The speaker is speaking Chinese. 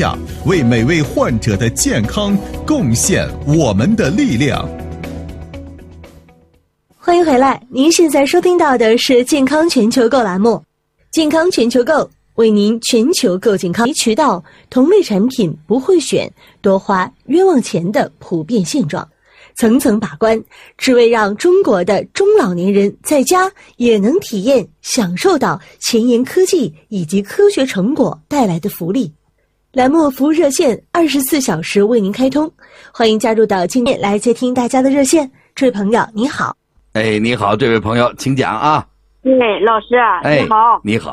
向，为每位患者的健康贡献我们的力量。 欢迎回来，您现在收听到的是健康全球购栏目。健康全球购为您全球购健康渠道同类产品不会选，多花冤枉钱的普遍现状，层层把关，只为让中国的中老年人在家也能体验享受到前沿科技以及科学成果带来的福利。栏目服务热线24小时为您开通，欢迎加入到今天来接听大家的热线。这位朋友你好。 你好，这位朋友请讲啊。 老师你好。 你好。